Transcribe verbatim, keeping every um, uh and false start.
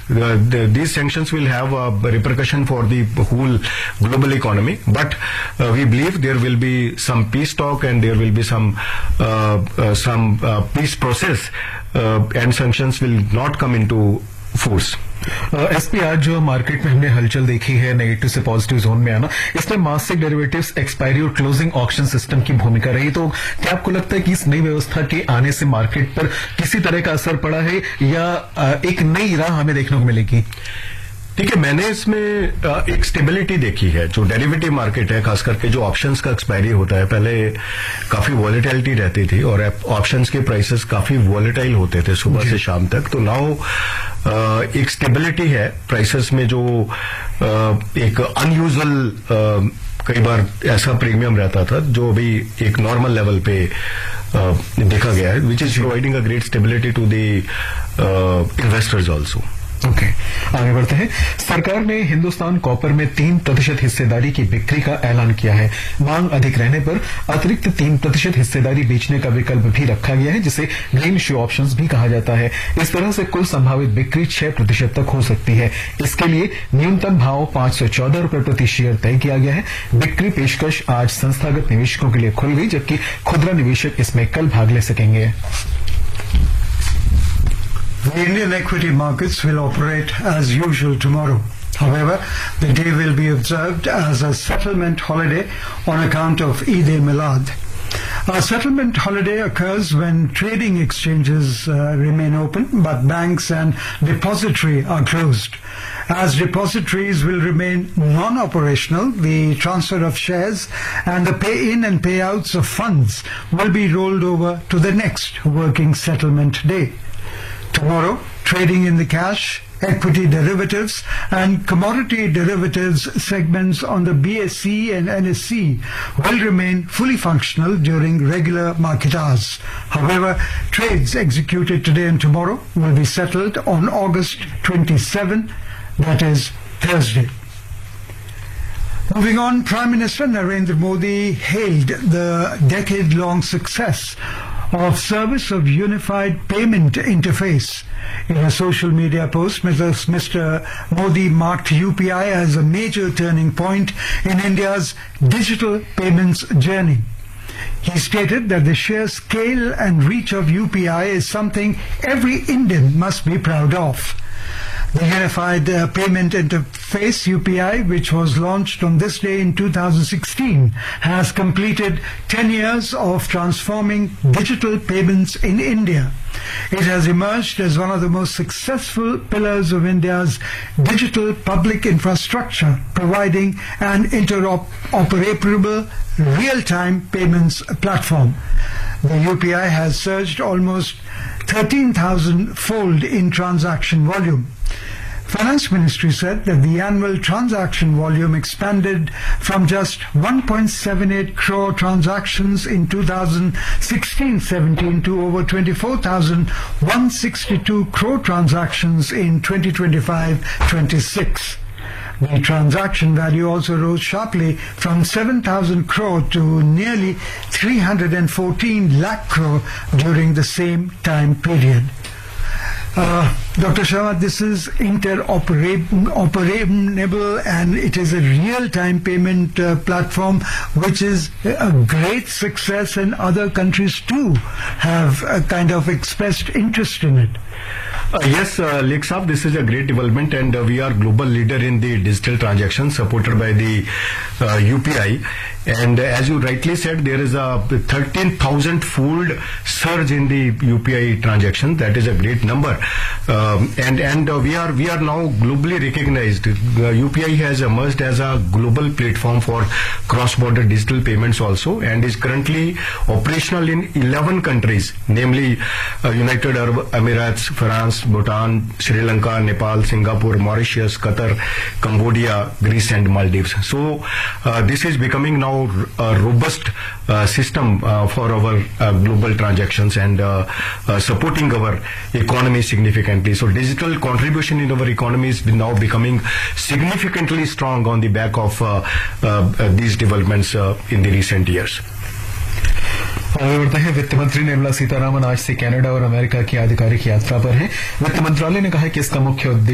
uh, the, these sanctions will have a repercussion for the whole global economy, but uh, we believe there will be some peace talk and there will be some uh, uh, some uh, peace process, uh, and sanctions will not come into force. SP, आज जो market में हमने हलचल देखी है negative से positive zone में आना, इसमें मासिक डेरिवेटिव्स एक्सपायरी और क्लोजिंग ऑक्शन सिस्टम की भूमिका रही, तो क्या आपको लगता है कि इस नई व्यवस्था के आने से मार्केट पर किसी तरह का असर पड़ा है या एक नई राह हमें देखने को मिलेगी? ठीक है, मैंने इसमें एक स्टेबिलिटी देखी है। जो डेरिवेटिव मार्केट है, खास करके जो ऑप्शंस का एक्सपायरी होता है, पहले काफी वॉलेटिलिटी रहती थी और ऑप्शंस के प्राइसेस काफी वॉलेटाइल होते थे सुबह से शाम तक। तो नाउ एक स्टेबिलिटी है प्राइसेस में, जो एक अनयूजुअल कई बार ऐसा प्रीमियम रहता था जो अभी एक नॉर्मल लेवल पे देखा गया है, which is providing a great stability to the investors also. Okay okay, आगे बढ़ते हैं। सरकार ने हिंदुस्तान कॉपर में तीन प्रतिशत हिस्सेदारी की बिक्री का ऐलान किया है। मांग अधिक रहने पर अतिरिक्त तीन प्रतिशत हिस्सेदारी बेचने का विकल्प भी रखा गया है, जिसे ग्रीन शू ऑप्शंस भी कहा जाता है। इस तरह से कुल संभावित बिक्री छह प्रतिशत तक हो सकती है। इसके लिए न्यूनतम भाव पांच सौ चौदह रुपए प्रति शेयर तय किया गया है। बिक्री पेशकश आज संस्थागत निवेशकों के लिए खुल गई, जबकि खुदरा निवेशक इसमें कल भाग ले सकेंगे। The Indian equity markets will operate as usual tomorrow. However, the day will be observed as a settlement holiday on account of Eid al-Milad. A settlement holiday occurs when trading exchanges uh, remain open, but banks and depository are closed. As depositories will remain non-operational, the transfer of shares and the pay-in and payouts of funds will be rolled over to the next working settlement day. Tomorrow, trading in the cash, equity derivatives and commodity derivatives segments on the B S E and N S E will remain fully functional during regular market hours. However, trades executed today and tomorrow will be settled on August twenty-seventh, that is Thursday. Moving on, Prime Minister Narendra Modi hailed the decade-long success of Service of Unified Payment Interface. In a social media post, Mister Modi marked U P I as a major turning point in India's digital payments journey. He stated that the sheer scale and reach of U P I is something every Indian must be proud of. The Unified uh, Payment Interface, U P I, which was launched on this day in two thousand sixteen, has completed ten years of transforming digital payments in India. It has emerged as one of the most successful pillars of India's digital public infrastructure, providing an interoperable real-time payments platform. The U P I has surged almost thirteen thousand fold in transaction volume. Finance Ministry said that the annual transaction volume expanded from just one point seven eight crore transactions in two thousand sixteen seventeen to over twenty-four thousand one hundred sixty-two crore transactions in twenty twenty-five twenty-six. The transaction value also rose sharply from seven thousand crore to nearly three hundred fourteen lakh crore during the same time period. Uh, Doctor Sharma, this is interoperable and it is a real-time payment uh, platform which is a great success, and other countries too have uh, kind of expressed interest in it. Uh, yes, uh, Lake Saab, this is a great development, and uh, we are global leader in the digital transactions supported by the uh, U P I. And uh, as you rightly said, there is a thirteen thousand fold surge in the U P I transactions. That is a great number, um, and and uh, we are we are now globally recognized. Uh, U P I has emerged as a global platform for cross-border digital payments also, and is currently operational in eleven countries, namely uh, United Arab Emirates, France, Bhutan, Sri Lanka, Nepal, Singapore, Mauritius, Qatar, Cambodia, Greece, and Maldives. So uh, this is becoming now a robust uh, system uh, for our uh, global transactions and uh, uh, supporting our economy significantly. So digital contribution in our economy is now becoming significantly strong on the back of uh, uh, uh, these developments uh, in the recent years. आगे बढ़ते हैं। वित्त मंत्री निर्मला सीतारामन आज से Canada और America की आधिकारिक यात्रा पर हैं। वित्त मंत्रालय ने कहा है कि इसका मुख्य उद्देश्य